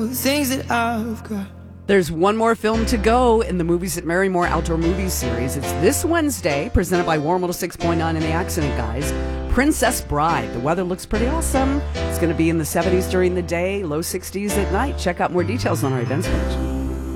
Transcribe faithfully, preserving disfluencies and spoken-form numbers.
all the things that I've got. There's one more film to go in the Movies at Marymore Outdoor Movies series. It's this Wednesday, presented by Warm World six point nine and the Accident Guys. Princess Bride. The weather looks pretty awesome. It's going to be in the seventies during the day, low sixties at night. Check out more details on our events page.